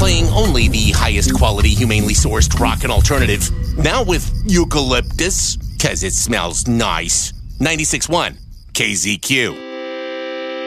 playing only the highest quality, humanely sourced rock and alternative. Now with eucalyptus, 'cause it smells nice. 96.1 KZQ.